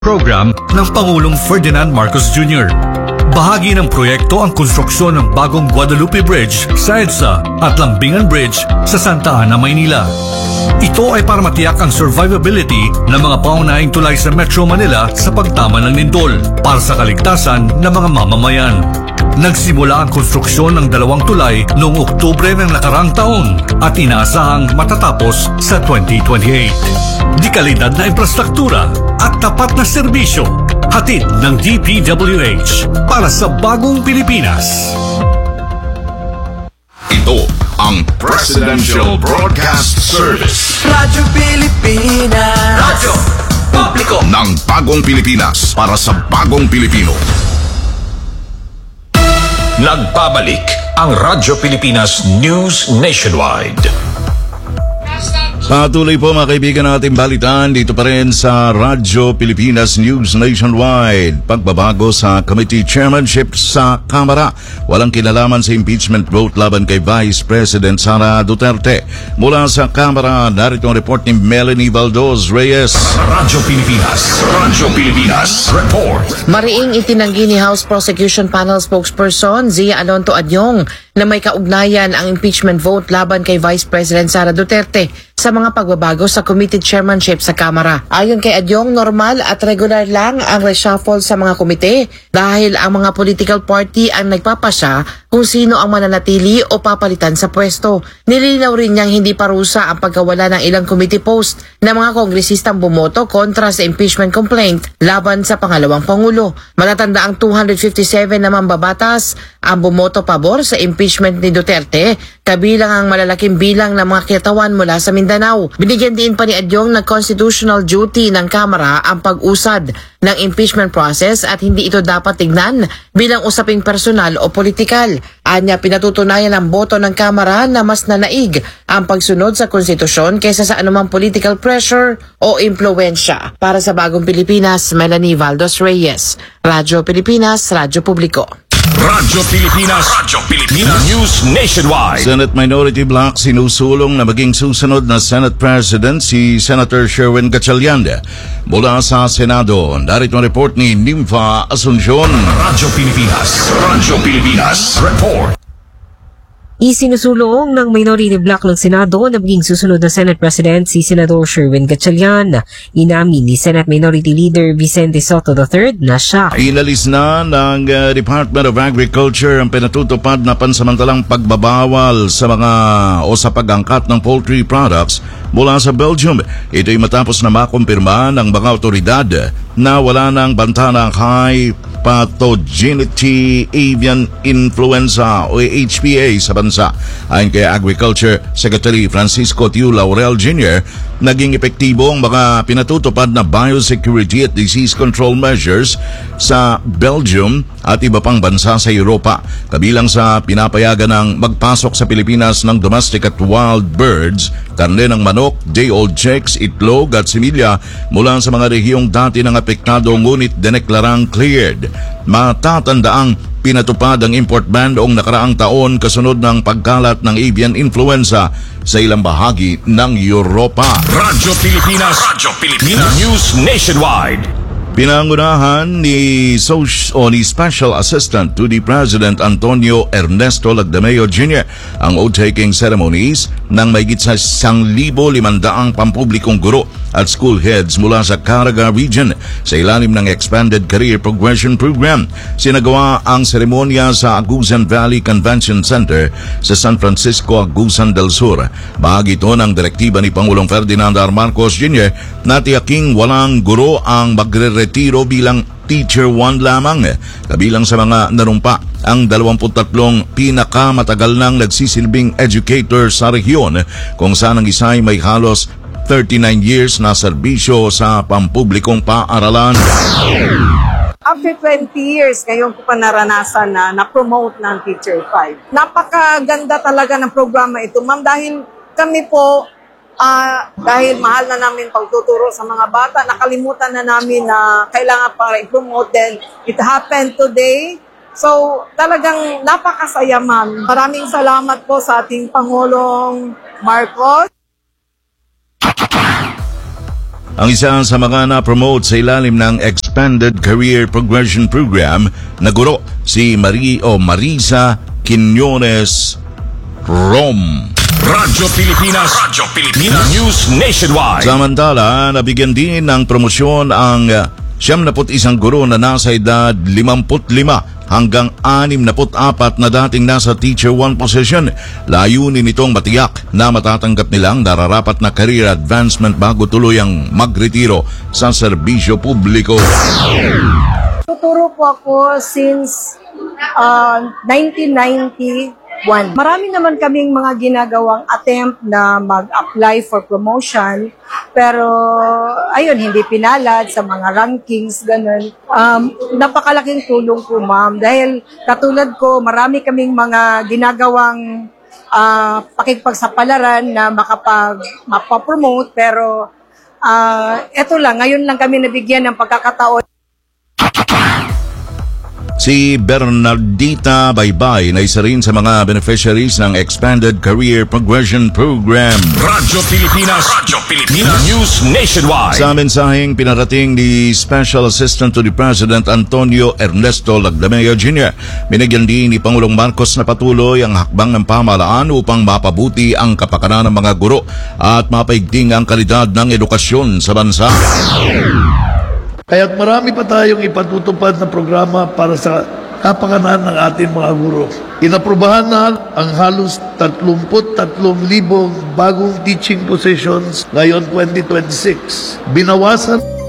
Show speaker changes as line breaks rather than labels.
program ng Pangulong Ferdinand Marcos Jr. Bahagi ng proyekto ang konstruksyon ng bagong Guadalupe Bridge sa EDSA at Lambingan Bridge sa Santa Ana, Maynila. Ito ay para matiyak ang survivability ng mga paunahing tulay sa Metro Manila sa pagtama ng lindol para sa kaligtasan ng mga mamamayan. Nagsimula ang konstruksyon ng dalawang tulay noong Oktubre ng nakarang taon at inaasahang matatapos sa 2028. Di kalidad na infrastruktura at tapat na serbisyo, hatid ng DPWH para sa bagong Pilipinas.
Ito ang Presidential Broadcast Service.
Radyo Pilipinas.
Radyo Publiko ng Bagong Pilipinas para sa Bagong Pilipino. Nagbabalik ang Radyo Pilipinas News Nationwide.
Patuloy po mga kaibigan ng ating balitaan dito pa rin sa Radyo Pilipinas News Nationwide. Pagbabago sa committee chairmanship sa Kamara. Walang kinalaman sa impeachment vote laban kay Vice President Sara Duterte. Mula sa Kamara, narito ang report ni Melanie Valdos Reyes.
Radyo Pilipinas Report.
Mariing itinanggi ni House Prosecution Panel spokesperson Zia Alonto Adyong na may kaugnayan ang impeachment vote laban kay Vice President Sara Duterte sa mga pagbabago sa committee chairmanship sa Kamara. Ayon kay Adyong, normal at regular lang ang reshuffle sa mga komite dahil ang mga political party ang nagpapasya kung sino ang mananatili o papalitan sa pwesto. Nilinaw rin niyang hindi parusa ang pagkawala ng ilang committee post na mga kongresistang bumoto kontra sa impeachment complaint laban sa pangalawang Pangulo. Matatanda ang 257 na mambabatas ang bumoto pabor sa impeachment ni Duterte, kabilang ang malalaking bilang ng mga kitawan mula sa Mindanao. Binigyan din pa ni Adyong na constitutional duty ng Kamara ang pag-usad ng impeachment process at hindi ito dapat tignan bilang usaping personal o politikal. Anya, pinatutunayan ng boto ng Kamara na mas nanaig ang pagsunod sa konstitusyon kaysa sa anumang political pressure o impluensya. Para sa Bagong Pilipinas, Melanie Valdos Reyes, Radyo Pilipinas, Radyo Publiko.
Radyo Pilipinas News Nationwide.
Senate Minority Bloc sinusulong na maging susunod na Senate President si Senator Sherwin Gatchalian. Mula sa Senado, narito ang report ni Nympha Asuncion.
Radyo Pilipinas Report.
Isinusulong ng Minority Bloc ng Senado na maging susunod na Senate President si Senador Sherwin Gatchalian. Inamin ni Senate Minority Leader Vicente Soto III na siya.
Inalis na ng Department of Agriculture ang pinatutupad na pansamantalang pagbabawal sa mga o sa pag-angkat ng poultry products mula sa Belgium. Ito'y matapos na makumpirma ng mga otoridad na wala ng banta ng high pathogenity avian influenza o HPA sa bansa. Ayon kay Agriculture Secretary Francisco Tiu Laurel Jr., naging epektibo ang mga pinatutupad na biosecurity at disease control measures sa Belgium at iba pang bansa sa Europa. Kabilang sa pinapayagan ng magpasok sa Pilipinas ng domestic at wild birds, karne ng manok, day-old chicks, itlog at similya mula sa mga rehiyong dati ng apektado ngunit deneklarang cleared. Matatandaang pinatupad ang import ban noong nakaraang taon kasunod ng pagkalat ng avian influenza sa ilang bahagi ng Europa.
Radyo Pilipinas News Nationwide.
Pinangunahan ni Special Assistant to the President Antonio Ernesto Lagdameo Jr. ang oath-taking ceremonies ng mahigit sa 1,500 pampublikong guro at school heads mula sa Caraga Region sa ilalim ng Expanded Career Progression Program. Sinagawa ang seremonya sa Agusan Valley Convention Center sa San Francisco, Agusan del Sur. Bahagi ito ng direktiba ni Pangulong Ferdinand R. Marcos Jr. na tiyaking walang guro ang magre-retiro bilang Teacher 1 lamang. Kabilang sa mga narumpa ang 23 pinakamatagal nang nagsisilbing educator sa rehiyon, kung saan ang isa ay may halos 39 years na serbisyo sa pampublikong paaralan.
After 20 years, ngayon ko pa naranasan na promote ng Teacher 5. Napakaganda talaga ng programa ito, ma'am, dahil kami po, dahil mahal na namin pagtuturo sa mga bata, nakalimutan na namin na kailangan para i-promote. Then, it happened today. So, talagang napakasaya, ma'am. Maraming salamat po sa ating Pangulong Marcos.
Ang isa sa mga na-promote sa ilalim ng Expanded Career Progression Program na guro si Marisa Quiñones Rom.
Radyo Pilipinas. News Nationwide.
Samantala, nabigyan din ng promosyon ang 71 guro na nasa edad 55 hanggang 64 na dating nasa Teacher 1 position. Layunin nitong matiyak na matatanggap nilang nararapat na career advancement bago tuluyang magretiro sa serbisyo publiko.
Tuturo po ako since 1991. Marami naman kaming mga ginagawang attempt na mag-apply for promotion, pero ayun, hindi pinalad sa mga rankings, ganun. Napakalaking tulong po, ma'am, dahil katulad ko, marami kaming mga ginagawang pakipagsapalaran na mapapromote, pero eto lang, ngayon lang kami nabigyan ng pagkakataon.
Si Bernardita Baybay na isa rin sa mga beneficiaries ng Expanded Career Progression Program.
Radyo Pilipinas. News Nationwide.
Sa mensaheng pinarating ni Special Assistant to the President Antonio Ernesto Lagdameo Jr., binigyan din ni Pangulong Marcos na patuloy ang hakbang ng pamahalaan upang mapabuti ang kapakanan ng mga guro at mapaigting ang kalidad ng edukasyon sa bansa.
Kaya't marami pa tayong ipatutupad na programa para sa kapakanan ng ating mga guro. Inaprubahan na ang halos 33,000 bagong teaching positions ngayon 2026. Binawasan